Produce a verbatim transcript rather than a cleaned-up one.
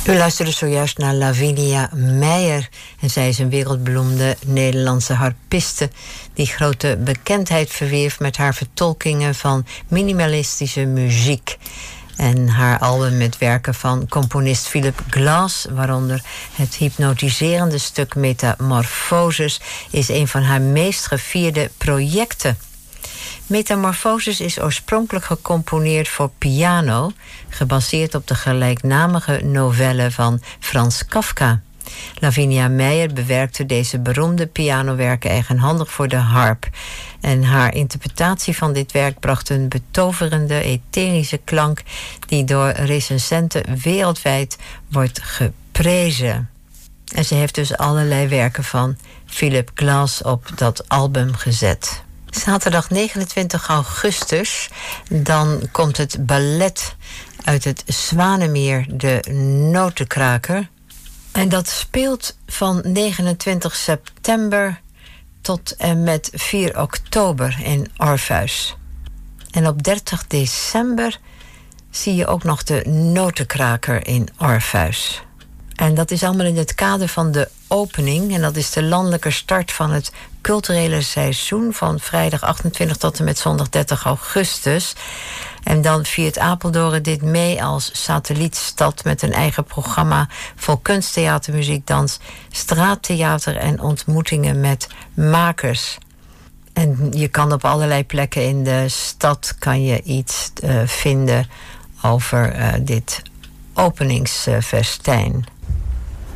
U luisterde zojuist naar Lavinia Meijer. En zij is een wereldberoemde Nederlandse harpiste die grote bekendheid verwierf met haar vertolkingen van minimalistische muziek. En haar album met werken van componist Philip Glass, waaronder het hypnotiserende stuk Metamorphosis, is een van haar meest gevierde projecten. Metamorphosis is oorspronkelijk gecomponeerd voor piano, gebaseerd op de gelijknamige novelle van Frans Kafka. Lavinia Meijer bewerkte deze beroemde pianowerken eigenhandig voor de harp. En haar interpretatie van dit werk bracht een betoverende, etherische klank die door recensenten wereldwijd wordt geprezen. En ze heeft dus allerlei werken van Philip Glass op dat album gezet. Zaterdag negenentwintig augustus, dan komt het ballet uit het Zwanemeer, de Notenkraker. En dat speelt van negenentwintig september tot en met vier oktober in Orpheus. En op dertig december zie je ook nog de Notenkraker in Orpheus. En dat is allemaal in het kader van de opening. En dat is de landelijke start van het culturele seizoen van vrijdag achtentwintig tot en met zondag dertig augustus. En dan viert Apeldoorn dit mee als satellietstad met een eigen programma vol kunst, theater, muziek, dans, straattheater en ontmoetingen met makers. En je kan op allerlei plekken in de stad kan je iets uh, vinden over uh, dit openingsfestijn.